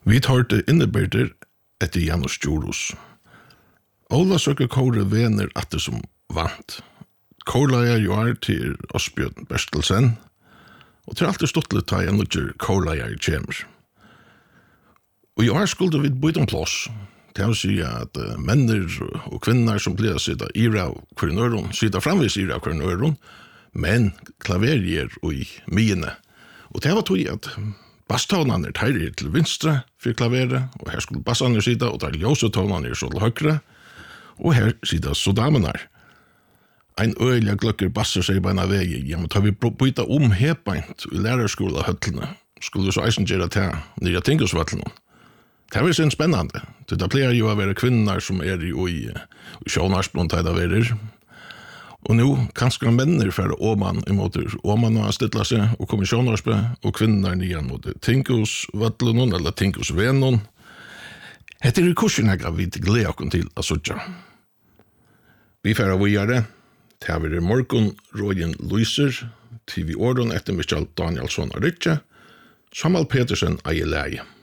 Vi tar det innebyrder etter Janus Djurus. Ola søker kåre vener at det som vant. Kårleier jo er til Åsbjørn Berstelsen, og til alt stått litt ta jeg nødger kårleier kjemer. Og i år skulle vi bytte om plass. Det vil si at menner og kvinner som blir sitte i av hver nøren, sitte framvis i av hver nøren, men klaverier og i myene. Og det var tog at basstavnene er til vinstre for klaveret, og her skulle bassene sitte, og der ljøsetavnene så til høyre, og her sitter så damene her. Ein øyelig gløkker basser seg på en av vei, ja, men tar vi bytte om hebeint i lærerskolen av høttene, skulle så eisen gjøre til nye tingelsvøttene. Det var sin spennende. Det pleier jo å være kvinner som er i sjånarsblom til det verer. Og nå kanskje menner for åman imot åman og stilla seg og komme i sjånarsblom, og kvinner nye mot tingelsvøttene eller tingelsvennene. Hette er kursen jeg vi gleder oss til å søtte. Vi færer videre. Det har vært Morgon Røyen Lyser, TV Åren etter Michael Danielsson og Rytje, Samuel Petersen eier leie.